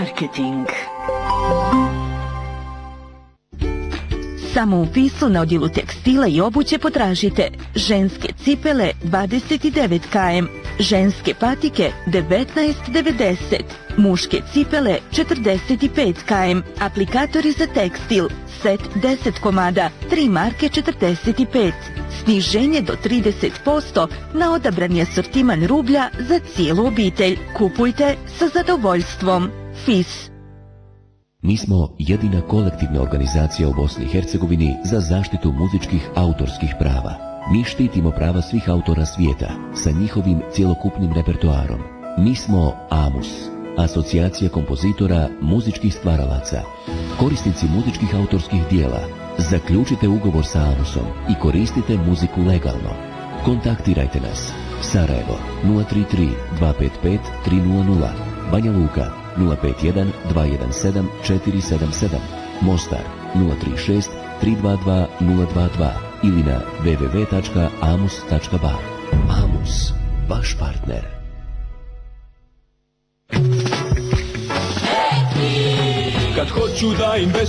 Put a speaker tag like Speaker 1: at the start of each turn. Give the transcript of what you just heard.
Speaker 1: marketing.
Speaker 2: Samo u Fisu na odjelu tekstila i obuće potražite ženske cipele 29 km, ženske patike 19,90, muške cipele 45 km, aplikatori za tekstil, set 10 komada, 3 marke 45, sniženje do 30% na odabrani asortiman rublja za cijelu obitelj. Kupujte sa zadovoljstvom. Fis.
Speaker 3: Mi smo jedina kolektivna organizacija u Bosni i Hercegovini za zaštitu muzičkih autorskih prava. Mi štitimo prava svih autora svijeta sa njihovim cjelokupnim repertoarom. Mi smo AMUS, Asocijacija kompozitora muzičkih stvaralaca. Korisnici muzičkih autorskih dijela, zaključite ugovor sa AMUSom i koristite muziku legalno. Kontaktirajte nas. Sarajevo 033 255 300, Banja Luka 051 217 477, Mostar 036 322 022 ili na www.amus.ba. AMUS, vaš partner.
Speaker 4: Kad hoću da